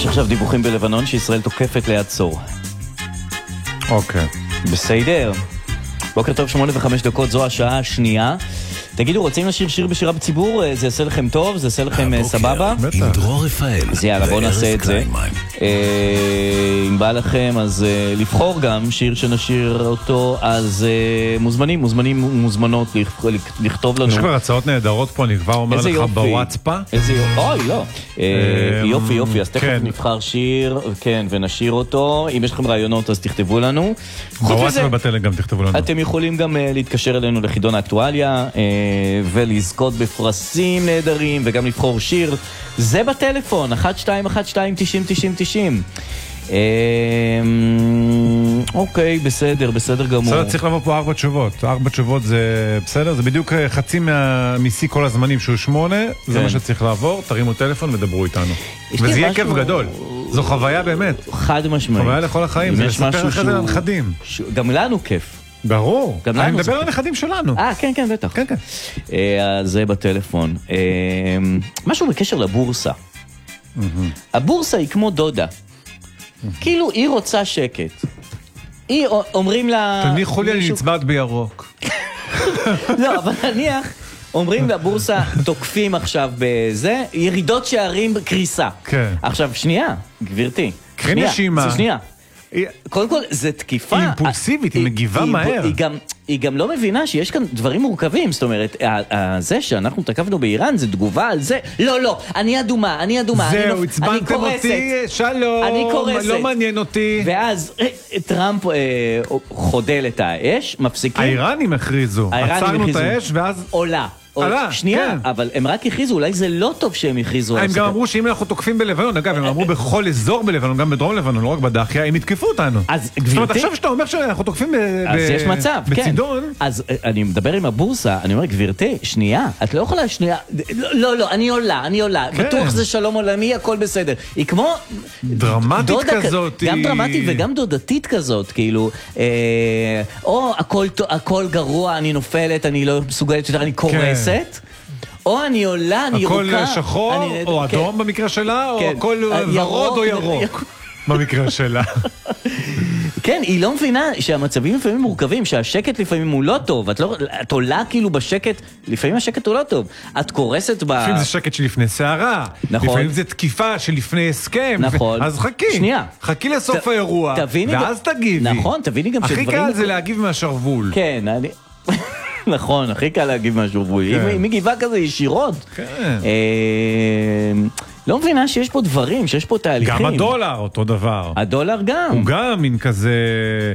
יש עכשיו דיווחים בלבנון שישראל תוקפת ליד צור. אוקיי. בסדר. בוקר טוב, 8:05, זו השעה השנייה. תגידו, רוצים לשיר שיר בשירה בציבור? זה יעשה לכם טוב? זה יעשה לכם סבבה? עם דרור רפאל. אז יאללה, בואו נעשה את זה. אם בא לכם, אז לבחור גם שיר שנשיר אותו, אז מוזמנות לכתוב לנו. יש כבר הצעות נהדרות פה, אני כבר אומר לך בוואטסאפ. איזה יופי, אוי, לא. יופי, יופי, אז תכף נבחר שיר, כן, ונשיר אותו. אם יש לכם רעיונות, אז תכתבו לנו. בוואטסאפ ובטלגרם תכתבו לנו. אתם יכולים גם להתקשר אלינו לחידון האקטואליה, ולזכות בפרסים נהדרים, וגם לבחור שיר. זה בטלפון, 1212-90-90-90. אוקיי, בסדר גמור. בסדר, צריך לבוא פה 4 תשובות. 4 תשובות זה בסדר, זה בדיוק חצי מסי כל הזמנים שהוא 8, זה מה שצריך לעבור, תרימו טלפון ודברו איתנו. וזה יהיה כיף גדול. זו חוויה באמת. חד משמעית. חוויה לכל החיים, זה לספר אחרי זה לנכדים. גם לנו כיף. ברור, אני מדבר על הנכדים שלנו. כן, בטח. כן. זה בטלפון. משהו בקשר לבורסה. הבורסה היא כמו דודה. כאילו היא רוצה שקט. היא אומרים לה... תניחו לי, אני נצבעת בירוק. לא, אבל נניח, אומרים לבורסה, תוקפים עכשיו בזה, ירידות שערים קריסה. כן. עכשיו, שנייה, גברתי. קחי נשימה. שנייה. קודם כל, זה תקיפה. היא אימפולסיבית, היא מגיבה מהר. היא גם לא מבינה שיש כאן דברים מורכבים, זאת אומרת, זה שאנחנו תקפנו באיראן, זה תגובה על זה. לא, אני אדומה. זהו, הצבנתם אותי, שלום, אני קורסת. לא מעניין אותי. ואז טראמפ חודל את האש, מפסיקים. האיראנים הכריזו, עצרנו את האש, ואז... עולה. שנייה, אבל הם רק הכריזו, אולי זה לא טוב שהם הכריזו. הם גם אמרו שאם אנחנו תוקפים בלבנון, אגב, הם אמרו בכל אזור בלבנון, גם בדרום לבנון, לא רק בדחיה, הם יתקפו אותנו. זאת אומרת, עכשיו שאתה אומר שאנחנו תוקפים בצידון. אז אני מדבר עם הבורסה, אני אומר, גברתי, שנייה, את לא יכולה שנייה, לא, אני עולה, בטוח זה שלום עולמי, הכל בסדר. היא כמו... דרמטית כזאת. גם דרמטית וגם דודתית כזאת, כאילו, או הכל גרוע, אני נופלת, אני לא מסוגלת יותר, אני קורסת. או אני עולה, אני ירוקה. הכל שחור או אדום במקרה שלה, או הכל ורוד או ירוק במקרה שלה. כן, היא לא מבינה שהמצבים לפעמים מורכבים, שהשקט לפעמים הוא לא טוב, את עולה כאילו בשקט, לפעמים השקט הוא לא טוב. את קורסת ב... לפעמים זה שקט שלפני שערה, לפעמים זה תקיפה שלפני הסכם, אז חכי לסוף האירוע, ואז תגיבי. נכון, תביני גם הכי קל זה להגיב מהשרוול. כן, נכון, הכי קל להגיב מהשרוול. אם מגיבה כזה ישירות. כן. לא מבינה שיש פה דברים, שיש פה תהליכים. גם הדולר אותו דבר. הדולר גם. הוא גם מין כזה...